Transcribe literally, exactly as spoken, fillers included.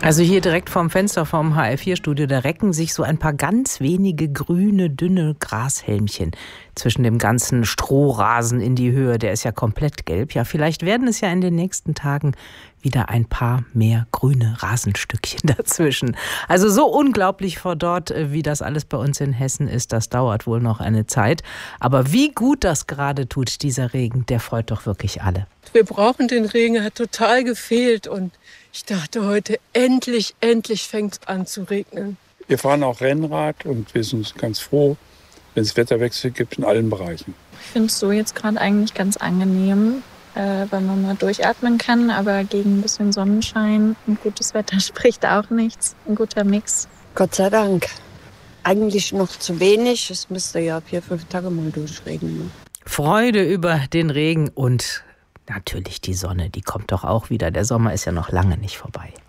Also hier direkt vorm Fenster vom H R vier Studio, da recken sich so ein paar ganz wenige grüne, dünne Grashälmchen zwischen dem ganzen Strohrasen in die Höhe. Der ist ja komplett gelb. Ja, vielleicht werden es ja in den nächsten Tagen wieder ein paar mehr grüne Rasenstückchen dazwischen. Also so unglaublich vor dort, wie das alles bei uns in Hessen ist, das dauert wohl noch eine Zeit. Aber wie gut das gerade tut, dieser Regen, der freut doch wirklich alle. Wir brauchen den Regen, er hat total gefehlt und ich dachte heute, endlich, endlich fängt es an zu regnen. Wir fahren auch Rennrad und wir sind ganz froh, wenn es Wetterwechsel gibt in allen Bereichen. Ich finde es so jetzt gerade eigentlich ganz angenehm, äh, weil man mal durchatmen kann, aber gegen ein bisschen Sonnenschein und gutes Wetter spricht auch nichts. Ein guter Mix. Gott sei Dank. Eigentlich noch zu wenig. Es müsste ja vier, fünf Tage mal durchregnen. Freude über den Regen und natürlich die Sonne, die kommt doch auch wieder. Der Sommer ist ja noch lange nicht vorbei.